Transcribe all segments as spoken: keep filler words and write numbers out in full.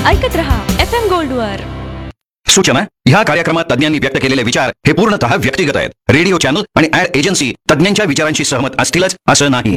ऐकत रहा F M गोल्डवर. सूचना, ह्या कार्यक्रमात तज्ञांनी व्यक्त केलेले विचार हे पूर्णतः व्यक्तिगत आहेत. रेडिओ चॅनल आणि ऍड एजन्सी तज्ञांच्या विचारांशी सहमत असतीलच असं नाही.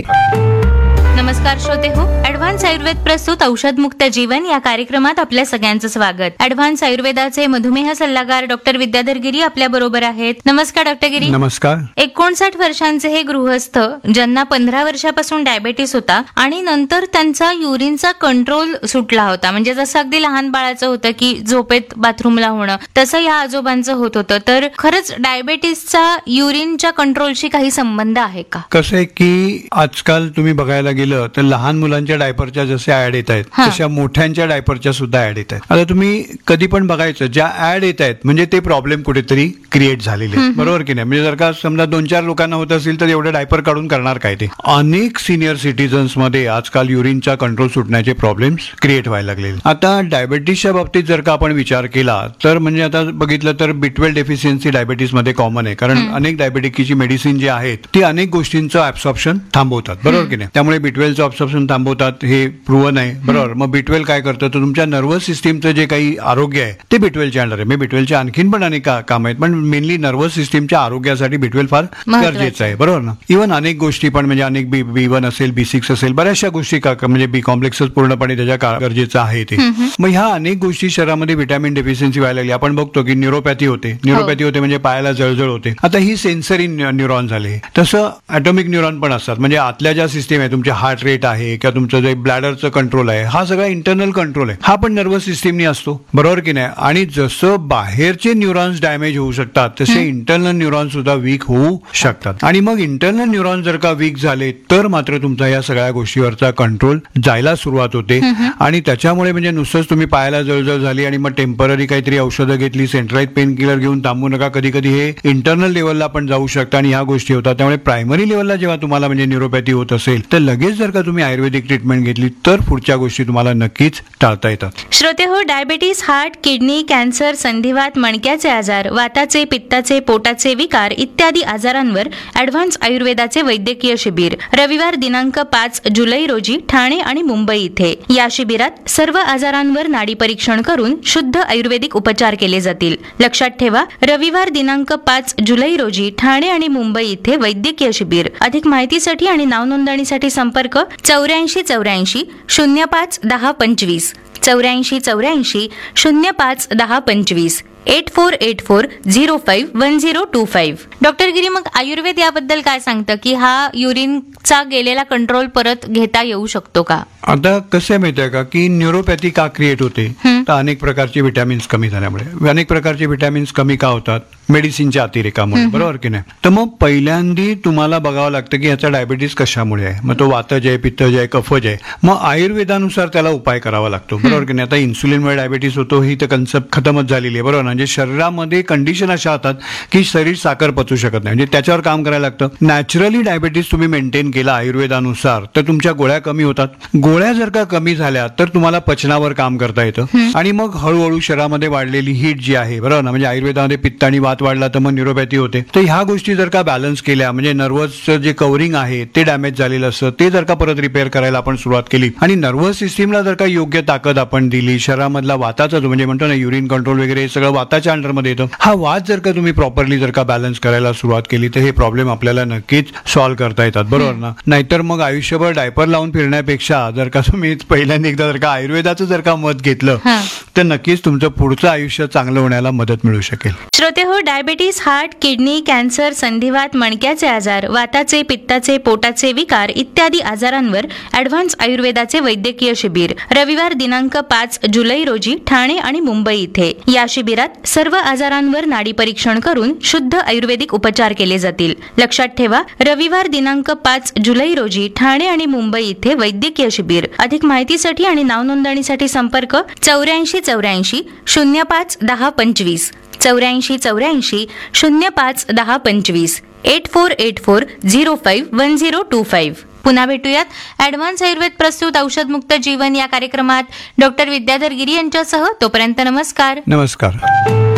नमस्कार श्रोते हो, ऍडव्हान्स आयुर्वेद प्रस्तुत औषध मुक्त जीवन या कार्यक्रमात आपल्या सगळ्यांचं स्वागत. ऍडव्हान्स आयुर्वेदाचे मधुमेह सल्लागार डॉक्टर विद्याधर गिरी आपल्या बरोबर आहेत. नमस्कार डॉक्टर गिरी. नमस्कार. एकोणसाठ वर्षांचे हे गृहस्थ ज्यांना पंधरा वर्षापासून डायबेटीस होता आणि नंतर त्यांचा युरिनचा कंट्रोल सुटला होता. म्हणजे जसं अगदी लहान बाळाचं होतं की झोपेत बाथरूमला होणं, तसं या आजोबांचं होत होतं. तर खरंच डायबेटीसचा युरिनच्या कंट्रोलशी काही संबंध आहे का? कसं आहे की आजकाल तुम्ही बघायला गेलं तर लहान मुलांच्या डायपरच्या जसे ऍड येत आहेत तशा मोठ्यांच्या डायपरच्या सुद्धा ऍड येत आहेत. आता तुम्ही कधी पण बघायचं, ज्या ऍड येत आहेत म्हणजे ते प्रॉब्लेम कुठेतरी क्रिएट झालेले आहेत, बरोबर की नाही? म्हणजे जर का समजा दोन चार लोकांना होत असेल तर एवढे डायपर काढून करणार काय ते? अनेक सिनियर सिटीजन्स मध्ये आजकाल युरिनचा कंट्रोल सुटण्याचे प्रॉब्लेम्स क्रिएट व्हायला लागले. आता डायबेटीसच्या बाबतीत जर का आपण विचार केला तर म्हणजे आता बघितलं तर बी ट्वेल्व डेफिशियन्सी डायबेटीस मध्ये कॉमन आहे, कारण अनेक डायबेटिकची मेडिसिन जी आहेत ती अनेक गोष्टींचं ऍब्सॉर्प्शन थांबवतात, बरोबर की नाही? त्यामुळे बी ट्वेल्वचं ऍब्सॉर्प्शन थांबवतात हे प्रूव्हन आहे, बरोबर. मग बी ट्वेल्व काय करतं, तर तुमच्या नर्वस सिस्टीमचं जे काही आरोग्य आहे ते बी ट्वेल्वच्या अंडर आहे. म्हणजे बी ट्वेल्वच्या आणखीन पण अनेक काम आहेत, पण मेनली नर्वस सिस्टीमच्या आरोग्यासाठी बी ट्वेल्व फार गरजेचं आहे, बरोबर ना? इव्हन अनेक गोष्टी पण म्हणजे अनेक बी बी वन असेल, बी सिक्स असेल, बऱ्याचशा गोष्टी म्हणजे बी कॉम्प्लेक्सच पूर्णपणे त्याच्या गरजेचं आहे ते. मग ह्या अनेक गोष्टी शरीरामध्ये व्हिटॅमिन डेफिशियन्सी व्हायला लागली. आपण बघतो की न्यूरोपॅथी होते, न्यूरोपॅथी होते म्हणजे पायाला जळजळ होते. आता ही सेन्सरी न्यूरॉन झाले. तसं ॲटॉमिक न्यूरॉन पण असतात, म्हणजे आतल्या ज्या सिस्टीम आहे, तुमचे हार्ट रेट आहे किंवा तुमचं जे ब्लॅडरचं कंट्रोल आहे, हा सगळा इंटरनल कंट्रोल आहे, हा पण नर्वस सिस्टीमनी असतो, बरोबर की नाही? आणि जसं बाहेरचे न्यूरॉन्स डॅमेज होऊ शकतात तसे इंटरनल न्यूरॉन सुद्धा वीक होऊ शकतात. आणि मग इंटरनल न्यूरॉन जर का वीक झाले तर मात्र तुमचा या सगळ्या गोष्टीवरचा कंट्रोल जायला सुरुवात होते. आणि त्याच्यामुळे म्हणजे नुसतंच तुम्ही पायाला जळजळ झाली आणि मग टेम्पररी काहीतरी औषधं घेतली, सेंट्राइज पेन किलर घेऊन थांबू नका. कधी कधी हे इंटरनल लेवलला पण जाऊ शकतं आणि ह्या गोष्टी होतात. त्यामुळे प्रायमरी लेवलला जेव्हा तुम्हाला म्हणजे न्यूरोपॅथी होत असेल तर लगेच जर का तुम्ही आयुर्वेदिक ट्रीटमेंट घेतली तर पुढच्या गोष्टी तुम्हाला नक्कीच टाळता येतात. श्रोते हो, डायबिटीस, हार्ट, किडनी, कॅन्सर, संधिवात, मणक्याचे आजार, वाताचे, पित्ताचे, पोटाचे विकार इत्यादी आजारांवर ऍडव्हान्स आयुर्वेदाचे वैद्यकीय शिबिर रविवार दिनांक पाच जुलै रोजी ठाणे आणि मुंबई इथे. या शिबिरात सर्व आजारांवर नाडी परीक्षण करून शुद्ध आयुर्वेदिक उपचार केले जातील. लक्षात ठेवा, रविवार दिनांक पाच जुलै रोजी ठाणे आणि मुंबई इथे वैद्यकीय शिबिर. अधिक माहितीसाठी आणि नाव नोंदणीसाठी संपर्क चौऱ्याऐंशी चौऱ्याऐंशी शून्य पाच दहा पंचवीस चौऱ्याऐंशी चौऱ्याऐंशी शून्य पाच दहा पंचवीस eight four eight four zero five one zero to five. Doctor गिरी, मग आयुर्वेद याबद्दल काय सांगतं की हा युरिनचा गेलेला कंट्रोल परत घेता येऊ शकतो का? आता कसं आहे माहिती आहे का की न्यूरोपॅथी का क्रिएट होते, तर अनेक प्रकारचे व्हिटॅमिन्स कमी झाल्यामुळे. अनेक प्रकारचे व्हिटॅमिन्स कमी का होतात? मेडिसिनच्या अतिरेकामुळे, बरोबर की नाही? तर मग पहिल्यांदी तुम्हाला बघावं लागतं की याचा डायबिटीस कशामुळे आहे. मग तो वातज आहे, पित्तज आहे, कफज आहे. मग आयुर्वेदानुसार त्याला उपाय करावा लागतो, बरोबर की नाही? आता इन्सुलिनमुळे डायबिटीस होतो ही तर कन्सेप्ट खतमच झालेली आहे, बरोबर. म्हणजे शरीरामध्ये कंडिशन अशा होतात की शरीर साखर पचू शकत नाही, म्हणजे त्याच्यावर काम करायला लागतं. नॅचरली डायबिटीस तुम्ही मेंटेन केला आयुर्वेदानुसार तर तुमच्या गोळ्या कमी होतात. गोळ्या जर का कमी झाल्या तर तुम्हाला पचनावर काम करता येतं आणि मग हळूहळू शरीरामध्ये वाढलेली हीट जी आहे, बरोबर ना? म्हणजे आयुर्वेदामध्ये पित्त आणि वात वाढला तर मग न्यूरोपॅथी होते. तर ह्या गोष्टी जर का बॅलन्स केल्या, म्हणजे नर्वसचं जे कव्हरिंग आहे ते डॅमेज झालेलं असतं ते जर का परत रिपेअर करायला आपण सुरुवात केली आणि नर्वस सिस्टीमला जर का योग्य ताकद आपण दिली, शरीरामधला वाताचा जो म्हणजे म्हणतो ना युरिन कंट्रोल वगैरे सगळं वाताच्या अंडरमध्ये येतं. हा वात जर का तुम्ही प्रॉपरली जर का बॅलन्स करायला सुरुवात केली तर हे प्रॉब्लेम आपल्याला नक्कीच सॉल्व्ह करता येतात, बरोबर ना? नाहीतर मग आयुष्यभर डायपर लावून फिरण्यापेक्षा जर का तुम्ही पहिल्यांदा एकदा जर का आयुर्वेदाचं जर का मत घेतलं तर नक्कीच तुमचं पुढचं आयुष्य चांगलं होण्याला मदत मिळू शकेल. श्रोते हो, डायबिटीस, हार्ट, किडनी, कॅन्सर, संधिवात, मणक्याचे आजार, वाताचे, पित्ताचे, पोटाचे विकार इत्यादी आजारांवर ऍडव्हान्स आयुर्वेदाचे वैद्यकीय शिबिर रविवार दिनांक पाच जुलै रोजी ठाणे आणि मुंबई इथे. या शिबिरात सर्व आजारांवर नाडी परीक्षण करून शुद्ध आयुर्वेदिक उपचार केले जातील. लक्षात ठेवा, रविवार दिनांक पाच जुलै रोजी ठाणे आणि मुंबई इथे वैद्यकीय शिबिर. अधिक माहितीसाठी आणि नाव नोंदणीसाठी संपर्क चौऱ्याऐंशी चौऱ्याऐंशी शून्य पाच दहा पंचवीस चौऱ्याऐंशी चौऱ्याऐंशी शून्य पाच दहा पंचवीस eight four eight four zero five one zero to five. पुन्हा भेटूयात ऍडव्हान्स आयुर्वेद प्रस्तुत औषध मुक्त जीवन या कार्यक्रमात डॉक्टर विद्याधर गिरी यांच्यासह. तोपर्यंत नमस्कार. नमस्कार.